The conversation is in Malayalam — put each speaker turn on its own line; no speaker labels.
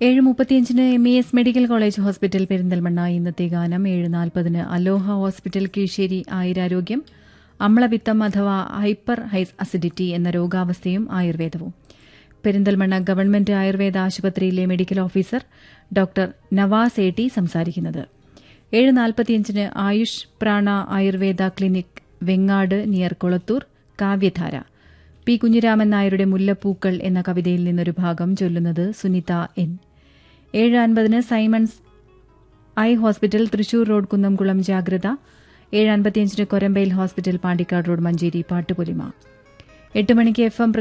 7:35 MES medical college hospital Perinthalmanna. ഇന്നത്തെ ഗാനം 7:40 അലോഹ ഹോസ്പിറ്റൽ കീഴ്ശ്ശേരി ആയുരാരോഗ്യം. അമ്ലപിത്തം അഥവാ ഹൈപ്പർ അസിഡിറ്റി എന്ന രോഗാവസ്ഥയും ആയുർവേദവും. പെരിന്തൽമണ്ണ ഗവൺമെന്റ് ആയുർവേദ ആശുപത്രിയിലെ മെഡിക്കൽ ഓഫീസർ ഡോക്ടർ നവാസ് എ.ടി. സംസാരിക്കുന്നത്. 7:45 ആയുഷ് പ്രാണ ആയുർവേദ ക്ലിനിക് വെങ്ങാട് നിയർ കൊളത്തൂർ. കാവ്യധാര. പി കുഞ്ഞിരാമൻ നായരുടെ മുല്ലപ്പൂക്കൾ എന്ന കവിതയിൽ നിന്നൊരു ഭാഗം ചൊല്ലുന്നത് Sunitha N. 7:50 Symons eye hospital Thrissur road Kunnamkulam ജാഗ്രത. 7:55 കൊരമ്പയിൽ ഹോസ്പിറ്റൽ പാണ്ടിക്കാട് റോഡ് മഞ്ചേരി പാട്ടുപൊലിമ. 8 മണിക്ക് FM